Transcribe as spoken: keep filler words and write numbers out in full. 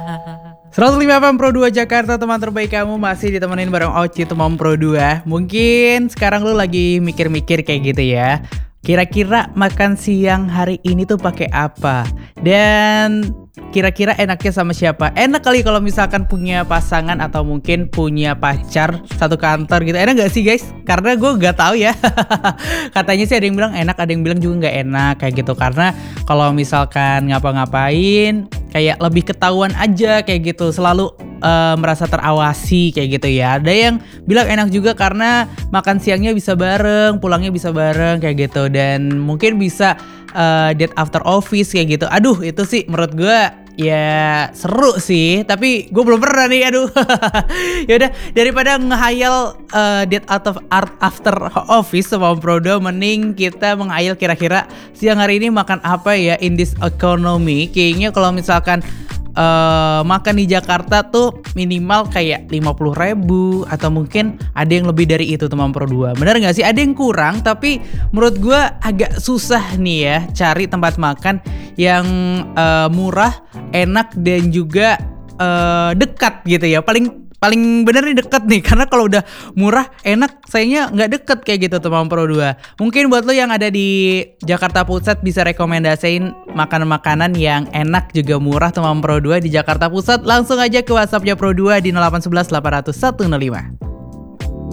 seratus lima F M Pro dua Jakarta, teman terbaik kamu masih ditemenin bareng Oci teman Pro dua. Mungkin sekarang lu lagi mikir-mikir kayak gitu ya. Kira-kira makan siang hari ini tuh pakai apa? Dan kira-kira enaknya sama siapa? Enak kali kalau misalkan punya pasangan atau mungkin punya pacar satu kantor gitu. Enak gak sih guys? Karena gue gak tahu ya. Katanya sih ada yang bilang enak, ada yang bilang juga gak enak kayak gitu. Karena kalau misalkan ngapa-ngapain kayak lebih ketahuan aja kayak gitu. Selalu uh, merasa terawasi kayak gitu ya. Ada yang bilang enak juga karena makan siangnya bisa bareng, pulangnya bisa bareng kayak gitu. Dan mungkin bisa uh, date after office kayak gitu. Aduh itu sih menurut gue ya seru sih, tapi gue belum pernah nih, aduh. Yaudah, daripada ngehayal uh, date out of art after office sama Om Prodo, mending kita menghayal kira-kira siang hari ini makan apa ya in this economy. Kayaknya kalau misalkan Uh, makan di Jakarta tuh minimal kayak lima puluh ribu atau mungkin ada yang lebih dari itu teman Pro dua. Bener gak sih? Ada yang kurang, tapi menurut gue agak susah nih ya cari tempat makan yang uh, murah, enak dan juga uh, dekat gitu ya. Paling paling bener nih deket nih, karena kalau udah murah enak sayangnya nggak deket kayak gitu teman Pro dua. Mungkin buat lo yang ada di Jakarta Pusat bisa rekomendasiin makanan-makanan yang enak juga murah teman Pro dua di Jakarta Pusat. Langsung aja ke WhatsAppnya Pro dua di nol delapan satu satu delapan nol nol satu nol lima.